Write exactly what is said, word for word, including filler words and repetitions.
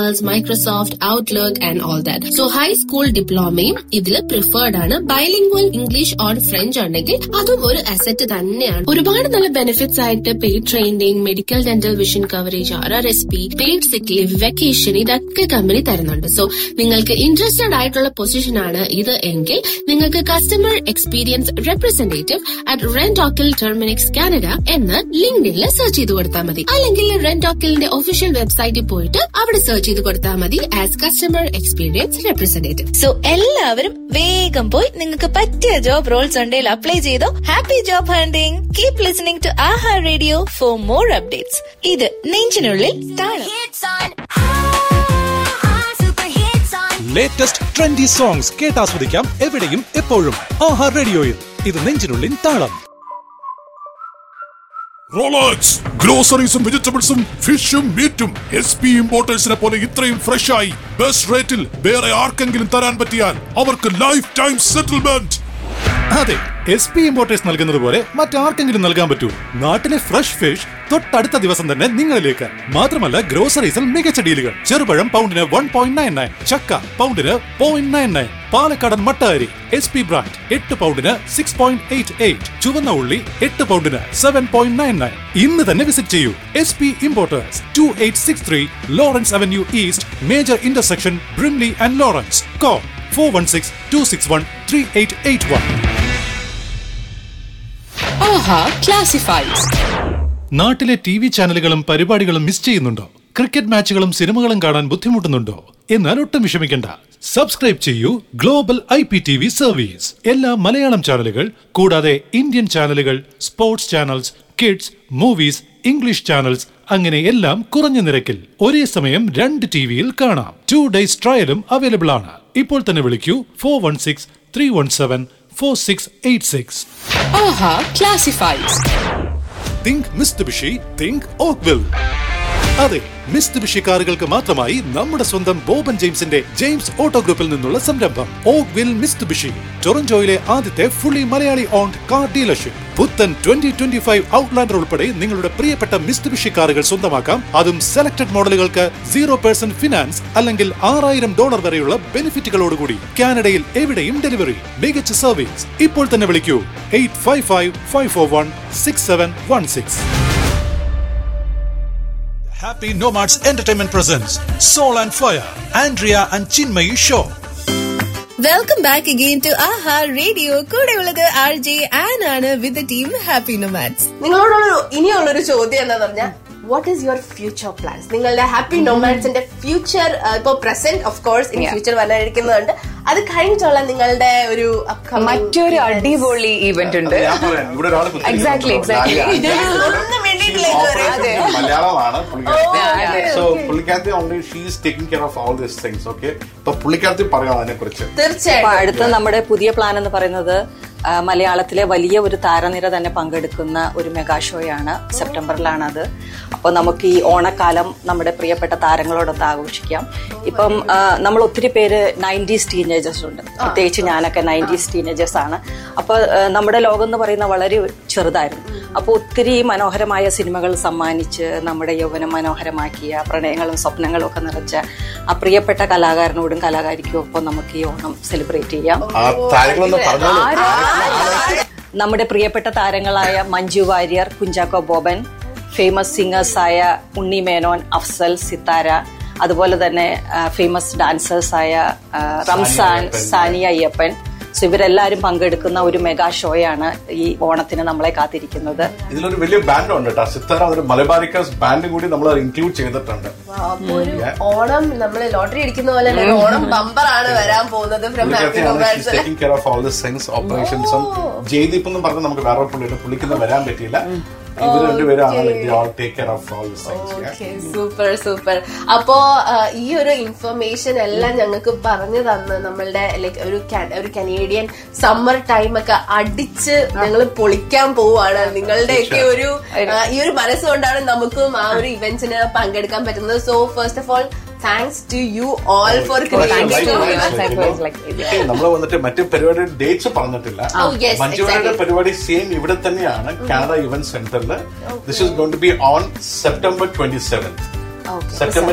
Excels, Microsoft, Outlook and all that. So high school ഡിപ്ലോമയും ഇതില് preferred ആണ്. Bilingual English or French ഉണ്ടെങ്കിൽ അതും ഒരു അസറ്റ് തന്നെയാണ്. ഒരുപാട് നല്ല ബെനിഫിറ്റ്സ് ആയിട്ട് paid training, medical dental vision coverage, R R S P, paid സിക്ക് ലീവ്, വെക്കേഷൻ, ഇതൊക്കെ കമ്പനി തരുന്നുണ്ട്. സോ നിങ്ങൾക്ക് ഇൻട്രസ്റ്റഡ് ആയിട്ടുള്ള പൊസിഷൻ ആണ് ഇത് എങ്കിൽ നിങ്ങൾക്ക് customer experience representative at റെന്റോക്കിൽ Terminix Canada എന്ന് ലിങ്ക്ഡിനിൽ സെർച്ച് ചെയ്ത് കൊടുത്താൽ മതി. അല്ലെങ്കിൽ റെന്റോക്കിലിന്റെ ഒഫീഷ്യൽ വെബ്സൈറ്റിൽ പോയിട്ട് അവിടെ സെർച്ച് ചെയ്ത് കൊടുത്താൽ മതി as customer experience representative. So എല്ലാവരും വേഗം പോയി നിങ്ങൾക്ക് പറ്റിയ ജോബ് റോൾസ് ഉണ്ടെങ്കിൽ അപ്ലൈ ചെയ്തോ. Happy job hunting. Keep listening to Aaha radio for more updates. ഇത് നെഞ്ചിനുള്ളിൽ താളം. ലേറ്റസ്റ്റ് ട്രെൻഡി സോങ്സ് കേട്ടാസ്വദിക്കാം എവിടെയും എപ്പോഴും ആഹാ റേഡിയോയിൽ. ഇത് നെഞ്ചിനുള്ളിൽ താളം. റോളക്സ് ഗ്രോസറീസും വെജിറ്റബിൾസും ഫിഷും മീറ്റും എസ് പി ഇമ്പോർട്ടേഴ്സിനെ പോലെ ഇത്രയും ഫ്രഷ് ആയി ബെസ്റ്റ് റേറ്റിൽ വേറെ ആർക്കെങ്കിലും തരാൻ പറ്റിയാൽ അവർക്ക് ലൈഫ് ടൈം സെറ്റിൽമെന്റ്. അതെ, എസ് പി ഇമ്പോർട്ടേഴ്സ് നൽകുന്നത് പോലെ മറ്റാർക്കെങ്കിലും നൽകാൻ പറ്റൂ. നാട്ടിലെ ഫ്രഷ് ഫിഷ് തൊട്ടടുത്ത ദിവസം തന്നെ നിങ്ങളിലേക്ക്. മാത്രമല്ല ഗ്രോസറീസിൽ മികച്ച ഡീലുകൾ. ചെറുപഴം പൗണ്ടിന് വൺ പോയിന്റ് നയൻ നയൻ, ചക്ക പൗണ്ടിന് പോയിന്റ് നയൻ നയൻ, പാലക്കാടൻ മട്ട അരി എസ് പി ബ്രാൻഡ് എട്ട് പൗണ്ടിന് സിക്സ് പോയിന്റ് എയ്റ്റ് എയ്റ്റ്, ചുവന്ന ഉള്ളി എട്ട് പൗണ്ടിന് സെവൻ പോയിന്റ് നയൻ നയൻ. ഇന്ന് തന്നെ വിസിറ്റ് ചെയ്യൂ S P importers, to eight six three Lawrence avenue east, major intersection, Brimley and Lawrence. Call for one six to six one three eight eight one. Aaha Classifieds. നാട്ടിലെ T V ചാനലുകളും പരിപാടികളും miss ചെയ്യുന്നുണ്ടോ? Cricket മാച്ചുകളും സിനിമകളും കാണാൻ ബുദ്ധിമുട്ടുന്നുണ്ടോ? എന്നാൽ ഒട്ടും വിഷമിക്കണ്ട. Subscribe ചെയ്യൂ global I P T V service. എല്ലാ മലയാളം ചാനലുകൾ കൂടാതെ ഇന്ത്യൻ ചാനലുകൾ, sports channels, kids, movies, English channels, അങ്ങനെ എല്ലാം കുറഞ്ഞ നിരക്കിൽ ഒരേ സമയം രണ്ട് ടിവിയിൽ കാണാം. ടു ഡേയ്സ് ട്രയലും അവൈലബിൾ ആണ്. ഇപ്പോൾ തന്നെ വിളിക്കൂ four one six three one seven four six eight six. ആഹാ ക്ലാസിഫൈഡ്സ്. Think Mitsubishi, think ഓക്വിൽ. അതെ, മിസ്തുബിഷി കാറുകൾക്ക് മാത്രമായി നമ്മുടെ സ്വന്തം ബോബൻ ജെയിംസിന്റെ ജെയിംസ് ഓട്ടോ ഗ്രൂപ്പിൽ നിന്നുള്ള സംരംഭം ഓക്വിൽ മിസ്തുബിഷി. ടൊറന്റോയിലെ ആദ്യത്തെ fully Malayali owned car dealership. പുത്തൻ ട്വന്റി ട്വന്റി ഫൈവ് ഔട്ട്ലാൻഡർ ഉൾപ്പെടെ നിങ്ങളുടെ പ്രിയപ്പെട്ട മിസ്തുബിഷി കാറുകൾ സ്വന്തമാക്കാം. അതും സെലക്ടഡ് മോഡലുകൾക്ക് സീറോ പെർസെന്റ് ഫിനാൻസ് അല്ലെങ്കിൽ ആറായിരം ഡോളർ വരെയുള്ള ബെനിഫിറ്റുകളോടുകൂടി. കാനഡയിൽ എവിടെയും ഡെലിവറി, മികച്ച സർവീസ്. ഇപ്പോൾ തന്നെ വിളിക്കൂ eight five five five four one six seven one six. Happy Nomads Entertainment presents Soul and Fire, Andrea and Chinmayi Show. Welcome back again to Aaha radio. കൂടെ ഉള്ളത് ആർ ജെ ആൻ ആണ് with the team happy nomads. നിങ്ങളോടുള്ള ഇനിയുള്ളൊരു ചോദ്യം എന്താന്ന് പറഞ്ഞാൽ, what is your future plans? നിങ്ങളുടെ happy നൊമാഡ്സിന്റെ future, ഇപ്പൊ present of course, ഇനി ഫ്യൂച്ചർ വരാനിരിക്കുന്നുണ്ട്. അത് കഴിഞ്ഞിട്ടുള്ള നിങ്ങളുടെ ഒരു മറ്റൊരു അടിപൊളി ഇവന്റ് ഉണ്ട്. എക്സാക്ട്ലി എക്സാക്ട്ലി മലയാളമാണ് സോ പുള്ളിക്കാരത്തി only she is taking care of all these things. Okay, അപ്പൊ പുള്ളിക്കാരത്തി പറയാം അതിനെ കുറിച്ച്. തീർച്ചയായിട്ടും. അടുത്ത നമ്മുടെ പുതിയ പ്ലാൻ എന്ന് പറയുന്നത് മലയാളത്തിലെ വലിയ ഒരു താരനിര തന്നെ പങ്കെടുക്കുന്ന ഒരു മെഗാ ഷോയാണ്. സെപ്റ്റംബറിലാണ് അത്. അപ്പോൾ നമുക്ക് ഈ ഓണക്കാലം നമ്മുടെ പ്രിയപ്പെട്ട താരങ്ങളോടൊത്ത് ആഘോഷിക്കാം. ഇപ്പം നമ്മൾ ഒത്തിരി പേര് നയൻറ്റീസ് ടീനേജേഴ്സ് ഉണ്ട്, പ്രത്യേകിച്ച് ഞാനൊക്കെ നയൻറ്റീസ് ടീനേജേഴ്സ് ആണ്. അപ്പോൾ നമ്മുടെ ലോകം എന്ന് പറയുന്ന വളരെ ചെറുതായിരുന്നു. അപ്പോൾ ഒത്തിരി മനോഹരമായ സിനിമകൾ സമ്മാനിച്ച് നമ്മുടെ യൗവനം മനോഹരമാക്കിയ, പ്രണയങ്ങളും സ്വപ്നങ്ങളും ഒക്കെ നിറച്ച ആ പ്രിയപ്പെട്ട കലാകാരനോടും കലാകാരിക്കും ഒപ്പം നമുക്ക് ഈ ഓണം സെലിബ്രേറ്റ് ചെയ്യാം. നമ്മുടെ പ്രിയപ്പെട്ട താരങ്ങളായ മഞ്ജു വാര്യർ, കുഞ്ചാക്കോ ബോബൻ, ഫേമസ് സിംഗേഴ്സായ ഉണ്ണി മേനോൻ, അഫ്സൽ, സിത്താര, അതുപോലെ തന്നെ ഫേമസ് ഡാൻസേഴ്സായ റംസാൻ, സാനിയ അയ്യപ്പൻ. സോ ഇവരെല്ലാരും പങ്കെടുക്കുന്ന ഒരു മെഗാ ഷോയാണ് ഈ ഓണത്തിന് നമ്മളെ കാത്തിരിക്കുന്നത്. ഇതിലൊരു വലിയ ബാൻഡ് ഉണ്ട് കേട്ടോ, സിത്താര, ഒരു മലബാരിക്കാസ് ബാൻഡും കൂടി നമ്മൾ ഇൻക്ലൂഡ് ചെയ്തിട്ടുണ്ട്. ഓണം നമ്മൾ ലോട്ടറി അടിക്കുന്ന പോലെ ഓണം ബമ്പർ ആണ് വരാൻ പോകുന്നത്. Taking care of all this things, ഓപ്പറേഷൻസും. Jaideep എന്നും പറഞ്ഞ് നമുക്ക് വേറെ പുള്ളിയുടെ പുള്ളിക്കൊന്നും വരാൻ പറ്റിയില്ല. Super super. അപ്പോ ഈ ഒരു ഇൻഫർമേഷൻ എല്ലാം ഞങ്ങൾക്ക് പറഞ്ഞു തന്ന് നമ്മളുടെ ലൈക്ക് ഒരു ഒരു കനേഡിയൻ സമ്മർ ടൈം ഒക്കെ അടിച്ച് ഞങ്ങൾ പൊളിക്കാൻ പോവാണ്. നിങ്ങളുടെയൊക്കെ ഒരു ഈ ഒരു മനസ്സുകൊണ്ടാണ് നമുക്കും ആ ഒരു ഇവന്റ്സിന് പങ്കെടുക്കാൻ പറ്റുന്നത്. So first of all thanks to you all for നമ്മൾ വന്നിട്ട് മറ്റു പരിപാടി ഡേറ്റ്സ് പറഞ്ഞിട്ടില്ല. മഞ്ജുവാരുടെ പരിപാടി സെയിം ഇവിടെ തന്നെയാണ്, കാനഡ ഇവന്റ് സെന്ററിൽ. This is going to B on September twenty seventh. September